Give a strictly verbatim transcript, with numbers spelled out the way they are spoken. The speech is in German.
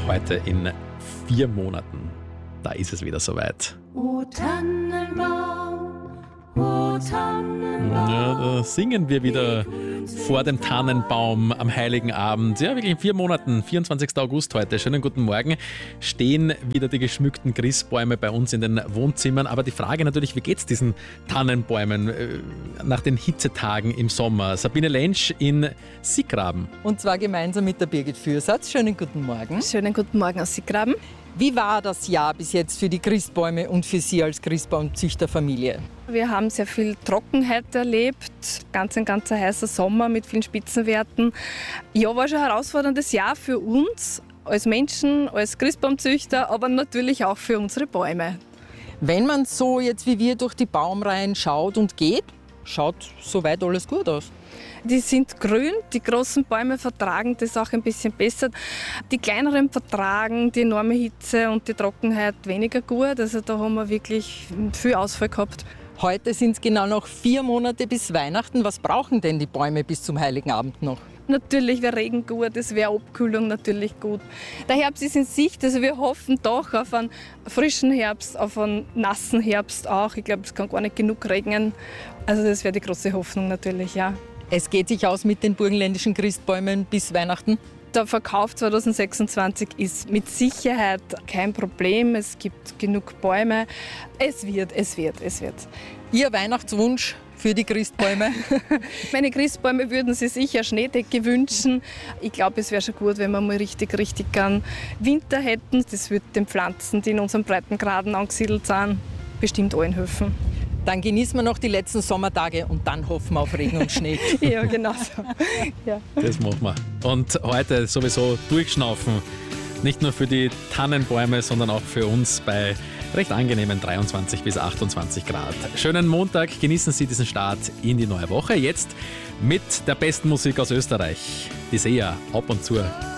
Heute in vier Monaten, da ist es wieder soweit. O Tannenbaum, o Tannenbaum. Ja, da singen wir wieder vor dem Tannenbaum am Heiligen Abend. Ja, wirklich in vier Monaten, vierundzwanzigster August heute. Schönen guten Morgen. Stehen wieder die geschmückten Christbäume bei uns in den Wohnzimmern. Aber die Frage natürlich, wie geht's diesen Tannenbäumen äh, nach den Hitzetagen im Sommer? Sabine Lentsch in Siegraben. Und zwar gemeinsam mit der Birgit Fürsatz. Schönen guten Morgen. Schönen guten Morgen aus Siegraben. Wie war das Jahr bis jetzt für die Christbäume und für Sie als Christbaumzüchterfamilie? Wir haben sehr viel Trockenheit erlebt, ganz ein ganz heißer Sommer mit vielen Spitzenwerten. Ja, war schon ein herausforderndes Jahr für uns als Menschen, als Christbaumzüchter, aber natürlich auch für unsere Bäume. Wenn man so jetzt wie wir durch die Baumreihen schaut und geht, schaut soweit alles gut aus. Die sind grün, die großen Bäume vertragen das auch ein bisschen besser. Die kleineren vertragen die enorme Hitze und die Trockenheit weniger gut. Also da haben wir wirklich viel Ausfall gehabt. Heute sind es genau noch vier Monate bis Weihnachten. Was brauchen denn die Bäume bis zum Heiligen Abend noch? Natürlich wäre Regen gut, es wäre Abkühlung natürlich gut. Der Herbst ist in Sicht, also wir hoffen doch auf einen frischen Herbst, auf einen nassen Herbst auch. Ich glaube, es kann gar nicht genug regnen. Also das wäre die große Hoffnung natürlich, ja. Es geht sich aus mit den burgenländischen Christbäumen bis Weihnachten? Der Verkauf zwanzig sechsundzwanzig ist mit Sicherheit kein Problem. Es gibt genug Bäume. Es wird, es wird, es wird. Ihr Weihnachtswunsch für die Christbäume? Meine Christbäume würden sich sicher Schneedecke wünschen. Ich glaube, es wäre schon gut, wenn wir mal richtig, richtig gern Winter hätten. Das würde den Pflanzen, die in unseren Breitengraden angesiedelt sind, bestimmt allen helfen. Dann genießen wir noch die letzten Sommertage und dann hoffen wir auf Regen und Schnee. Ja, genau so. Ja. Das machen wir. Und heute sowieso durchschnaufen. Nicht nur für die Tannenbäume, sondern auch für uns bei recht angenehmen dreiundzwanzig bis achtundzwanzig Grad. Schönen Montag, genießen Sie diesen Start in die neue Woche. Jetzt mit der besten Musik aus Österreich. Die Seher ab und zu.